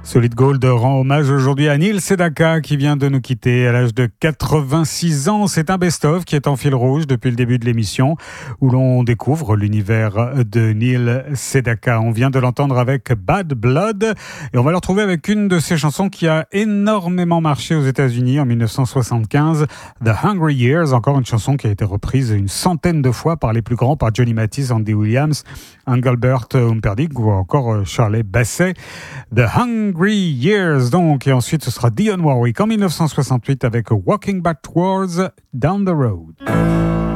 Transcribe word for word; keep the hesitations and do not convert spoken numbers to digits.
Solid Gold rend hommage aujourd'hui à Neil Sedaka qui vient de nous quitter à l'âge de quatre-vingt-six ans. C'est un best-of qui est en fil rouge depuis le début de l'émission où l'on découvre l'univers de Neil Sedaka. On vient de l'entendre avec Bad Blood et on va le retrouver avec une de ses chansons qui a énormément marché aux États-Unis en dix-neuf cent soixante-quinze, The Hungry Years, encore une chanson qui a été reprise une centaine de fois par les plus grands, par Johnny Mathis, Andy Williams, Engelbert Humperdinck ou encore Shirley Bassey. The Hungry Years donc, et ensuite ce sera Dionne Warwick en dix-neuf cent soixante-huit avec Walking Backwards Down the Road.